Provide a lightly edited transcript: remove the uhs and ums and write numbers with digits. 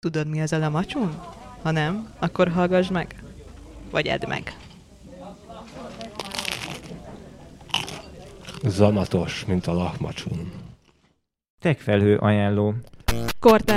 Tudod, mi az a lamacsun? Ha nem, akkor hallgass meg. Vagy edd meg. Zamatos, mint a lahmacsun. Techfelhő ajánló. Kortás